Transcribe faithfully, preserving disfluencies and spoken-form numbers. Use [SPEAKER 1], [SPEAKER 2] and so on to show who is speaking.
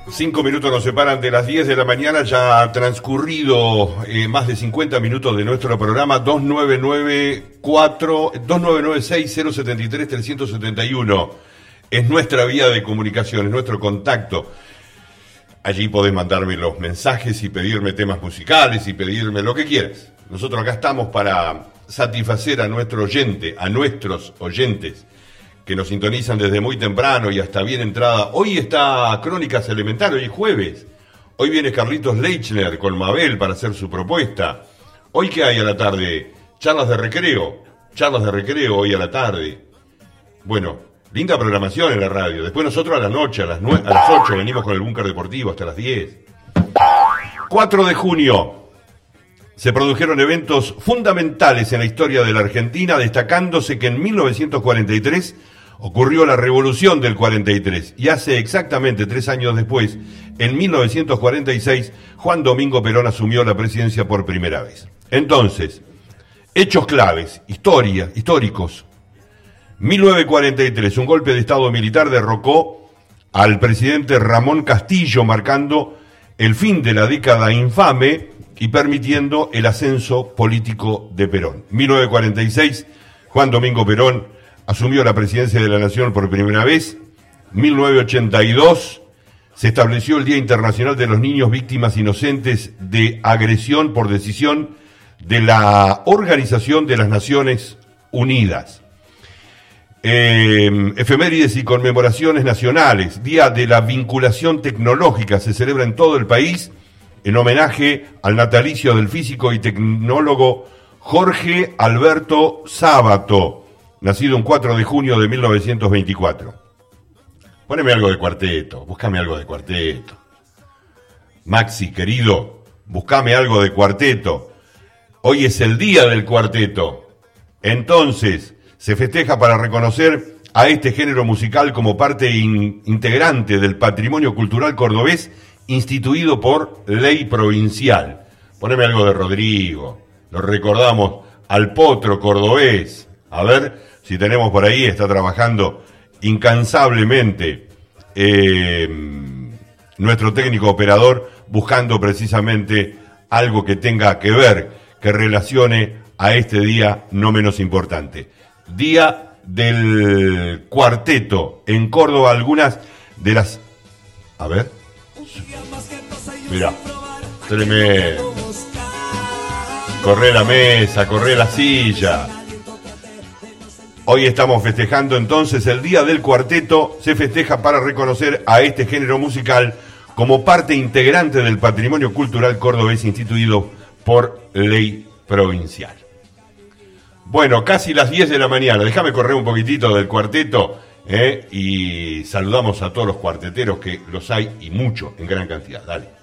[SPEAKER 1] Cinco minutos nos separan de las diez de la mañana, ya ha transcurrido eh, más de cincuenta minutos de nuestro programa. Dos nueve nueve cuatro, dos nueve nueve seis cero siete tres tres siete uno es nuestra vía de comunicación, es nuestro contacto. Allí podés mandarme los mensajes y pedirme temas musicales y pedirme lo que quieras. Nosotros acá estamos para satisfacer a nuestro oyente, a nuestros oyentes que nos sintonizan desde muy temprano y hasta bien entrada. Hoy está Crónicas Elementales, hoy es jueves. Hoy viene Carlitos Leichner con Mabel para hacer su propuesta. Hoy, ¿qué hay a la tarde? Charlas de recreo. Charlas de recreo hoy a la tarde. Bueno, linda programación en la radio. Después nosotros a la noche, a las, nueve, a las ocho, venimos con el Búnker Deportivo hasta las diez. cuatro de junio. Se produjeron eventos fundamentales en la historia de la Argentina, destacándose que en mil novecientos cuarenta y tres ocurrió la Revolución del cuarenta y tres y hace exactamente tres años después, en mil novecientos cuarenta y seis, Juan Domingo Perón asumió la presidencia por primera vez. Entonces, hechos claves, historia, históricos. mil novecientos cuarenta y tres, un golpe de Estado militar derrocó al presidente Ramón Castillo, marcando el fin de la década infame y permitiendo el ascenso político de Perón. mil novecientos cuarenta y seis, Juan Domingo Perón asumió la presidencia de la Nación por primera vez. mil novecientos ochenta y dos, se estableció el Día Internacional de los Niños Víctimas Inocentes de Agresión por decisión de la Organización de las Naciones Unidas. Eh, efemérides y conmemoraciones nacionales. Día de la Vinculación Tecnológica, se celebra en todo el país en homenaje al natalicio del físico y tecnólogo Jorge Alberto Sábato, nacido un cuatro de junio de mil novecientos veinticuatro. Poneme algo de cuarteto, búscame algo de cuarteto. Maxi, querido, búscame algo de cuarteto. Hoy es el día del cuarteto. Entonces, se festeja para reconocer a este género musical como parte in- integrante del patrimonio cultural cordobés, instituido por ley provincial. Poneme algo de Rodrigo. Lo recordamos al potro cordobés. A ver si tenemos por ahí, está trabajando incansablemente eh, nuestro técnico operador, buscando precisamente algo que tenga que ver, que relacione a este día no menos importante. Día del cuarteto en Córdoba, algunas de las... A ver... Mira, tremendo. Corre la mesa, corre la silla. Hoy estamos festejando entonces el Día del Cuarteto. Se festeja para reconocer a este género musical como parte integrante del patrimonio cultural cordobés instituido por ley provincial. Bueno, casi las diez de la mañana. Déjame correr un poquitito del cuarteto. ¿Eh? Y saludamos a todos los cuarteteros, que los hay y mucho, en gran cantidad. Dale.